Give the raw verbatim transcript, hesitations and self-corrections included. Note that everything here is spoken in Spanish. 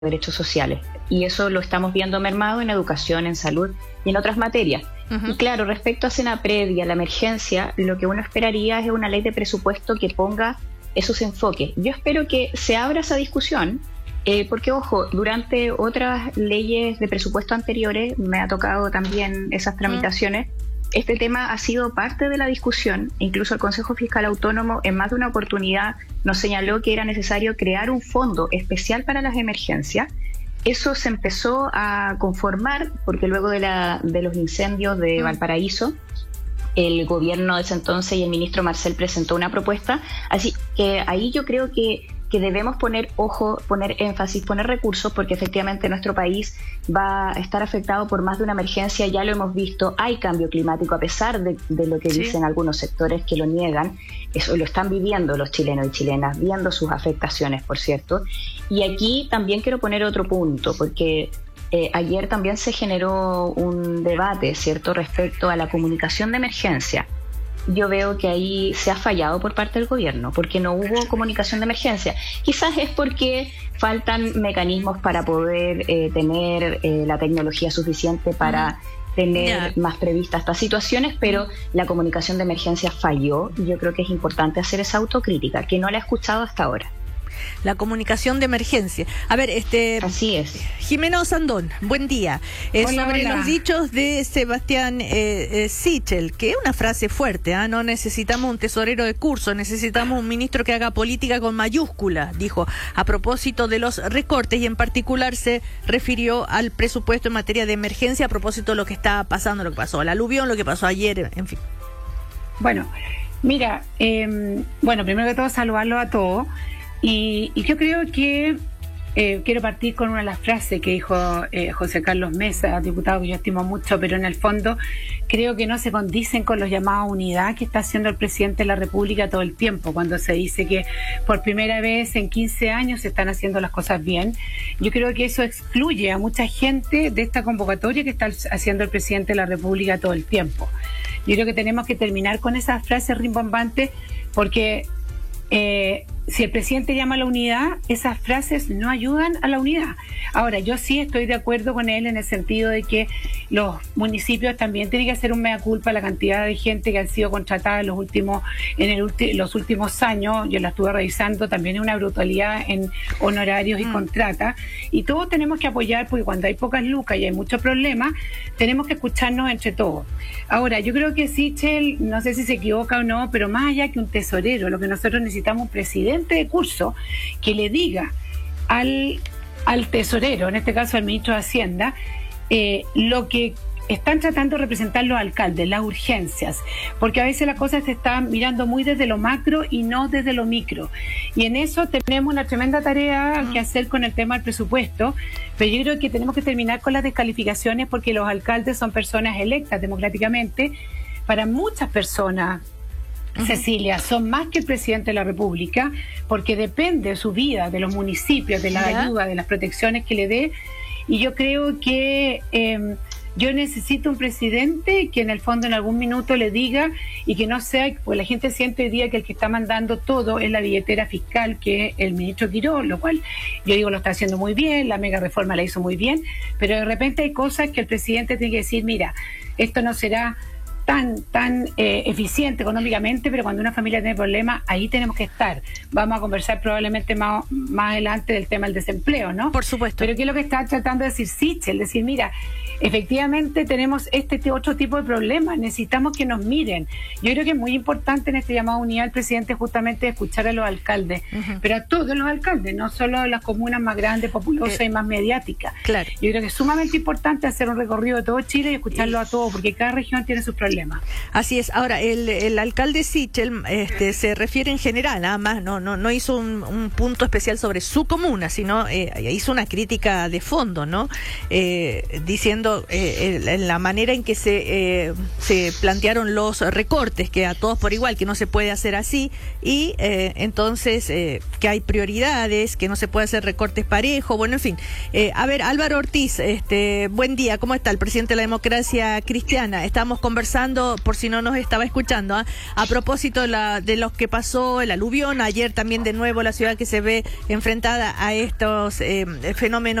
derechos sociales. Y eso lo estamos viendo mermado en educación, en salud y en otras materias. Uh-huh. Y claro, respecto a Senapred y a la emergencia, lo que uno esperaría es una ley de presupuesto que ponga esos enfoques. Yo espero que se abra esa discusión, eh, porque, ojo, durante otras leyes de presupuesto anteriores, me ha tocado también esas tramitaciones, uh-huh. Este tema ha sido parte de la discusión. Incluso el Consejo Fiscal Autónomo en más de una oportunidad nos señaló que era necesario crear un fondo especial para las emergencias. Eso se empezó a conformar porque luego de, la, de los incendios de Valparaíso, el gobierno de ese entonces y el ministro Marcel presentó una propuesta. Así que ahí yo creo que que debemos poner ojo, poner énfasis, poner recursos, porque efectivamente nuestro país va a estar afectado por más de una emergencia, ya lo hemos visto, hay cambio climático, a pesar de, de lo que sí. dicen algunos sectores que lo niegan, eso lo están viviendo los chilenos y chilenas, viendo sus afectaciones, por cierto. Y aquí también quiero poner otro punto, porque eh, ayer también se generó un debate, ¿cierto?, respecto a la comunicación de emergencia. Yo veo que ahí se ha fallado por parte del gobierno, porque no hubo comunicación de emergencia. Quizás es porque faltan mecanismos para poder eh, tener eh, la tecnología suficiente para mm. tener yeah. más previstas estas situaciones, pero la comunicación de emergencia falló y yo creo que es importante hacer esa autocrítica, que no la he escuchado hasta ahora. La comunicación de emergencia. A ver, este... Así es. Jimena Osandón, buen día. Eh, hola, sobre hola. los dichos de Sebastián eh, eh, Sichel, que es una frase fuerte, ¿eh? No necesitamos un tesorero de curso, necesitamos un ministro que haga política con mayúsculas, dijo, a propósito de los recortes, y en particular se refirió al presupuesto en materia de emergencia, a propósito de lo que está pasando, lo que pasó al aluvión, lo que pasó ayer, en fin. Bueno, mira, eh, bueno, primero que todo saludarlo a todos. Y, y yo creo que eh, quiero partir con una de las frases que dijo eh, José Carlos Mesa, diputado que yo estimo mucho, pero en el fondo creo que no se condicen con los llamados a unidad que está haciendo el presidente de la República todo el tiempo, cuando se dice que por primera vez en quince años se están haciendo las cosas bien. Yo creo que eso excluye a mucha gente de esta convocatoria que está haciendo el presidente de la República todo el tiempo. Yo creo que tenemos que terminar con esas frases rimbombantes, porque Eh, si el presidente llama a la unidad, esas frases no ayudan a la unidad. Ahora, yo sí estoy de acuerdo con él en el sentido de que los municipios también tienen que hacer un mea culpa la cantidad de gente que han sido contratada en los últimos en el ulti- los últimos años. Yo la estuve revisando, también es una brutalidad en honorarios y mm. contratas, y todos tenemos que apoyar, porque cuando hay pocas lucas y hay muchos problemas, tenemos que escucharnos entre todos. Ahora, yo creo que Sichel, no sé si se equivoca o no, pero más allá que un tesorero, lo que nosotros necesitamos es un presidente de curso que le diga al, al tesorero, en este caso al ministro de Hacienda, eh, lo que están tratando de representar los alcaldes, las urgencias, porque a veces las cosas se están mirando muy desde lo macro y no desde lo micro, y en eso tenemos una tremenda tarea que hacer con el tema del presupuesto, pero yo creo que tenemos que terminar con las descalificaciones, porque los alcaldes son personas electas democráticamente. Para muchas personas, Uh-huh. Cecilia, son más que el presidente de la República, porque depende de su vida, de los municipios, de la ¿Ya? ayuda, de las protecciones que le dé, y yo creo que eh, yo necesito un presidente que en el fondo en algún minuto le diga, y que no sea, pues la gente siente hoy día que el que está mandando todo es la billetera fiscal, que es el ministro Quirós, lo cual yo digo lo está haciendo muy bien, la mega reforma la hizo muy bien, pero de repente hay cosas que el presidente tiene que decir, mira, esto no será tan tan eh, eficiente económicamente, pero cuando una familia tiene problemas, ahí tenemos que estar. Vamos a conversar probablemente más, más adelante del tema del desempleo, ¿no? Por supuesto. Pero ¿qué es lo que está tratando de decir Sichel? Decir, mira, efectivamente tenemos este otro tipo de problemas, necesitamos que nos miren. Yo creo que es muy importante en este llamado a unidad al presidente justamente escuchar a los alcaldes, uh-huh. pero a todos los alcaldes, no solo a las comunas más grandes, populosas eh, y más mediáticas. Claro. Yo creo que es sumamente importante hacer un recorrido de todo Chile y escucharlo a todos, porque cada región tiene sus problemas. Así es. Ahora, el, el alcalde Sichel este, se refiere en general, nada más, no no no hizo un, un punto especial sobre su comuna, sino eh, hizo una crítica de fondo, ¿no? Eh, diciendo propósito, eh, en la manera en que se, eh, se plantearon los recortes, que a todos por igual, que no se puede hacer así, y eh, entonces eh, que hay prioridades, que no se puede hacer recortes parejos, bueno, en fin. Eh, a ver, Álvaro Ortiz, este, buen día, ¿cómo está el presidente de la Democracia Cristiana? Estamos conversando, por si no nos estaba escuchando, ¿eh? a propósito de, la, de lo que pasó, el aluvión, ayer también de nuevo la ciudad que se ve enfrentada a estos eh, fenómenos